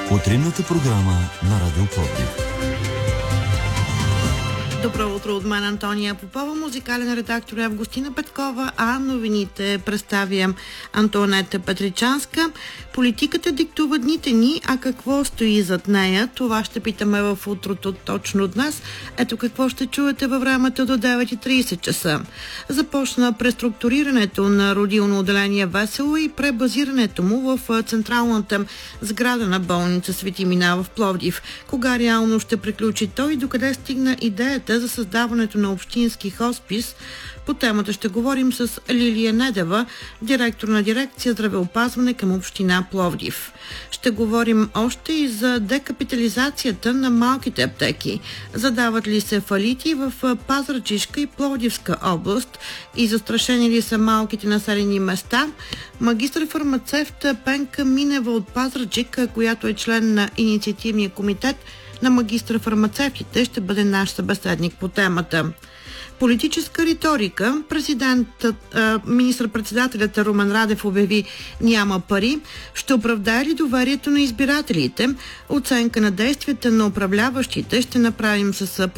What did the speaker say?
Утринната програма на Радио Пловдив. Добро утро от мен, Антония Попова, музикален редактор Августина Петкова, а новините представя Антоанета Петричанска. Политиката диктува дните ни, а какво стои зад нея? Това ще питаме в утрото точно днес. Ето какво ще чуете във времето до 9:30 часа. Започна преструктурирането на родилно отделение Весело и пребазирането му в централната сграда на болница Свети Мина в Пловдив. Кога реално ще приключи той и докъде стигна идеята за създаването на общински хоспис? По темата ще говорим с Лилия Недева, директор на дирекция здравеопазване към община Пловдив. Ще говорим още и за декапитализацията на малките аптеки. Задават ли се фалити в Пазарджишка и Пловдивска област и застрашени ли са малките населени места? Магистър-фармацевт Пенка Минева от Пазарджик, която е член на инициативния комитет на магистър-фармацевтите, ще бъде наш събеседник по темата. Политическа риторика. Министър-председателят Румен Радев обяви: няма пари. Ще оправдае ли доверието на избирателите? Оценка на действията на управляващите ще направим с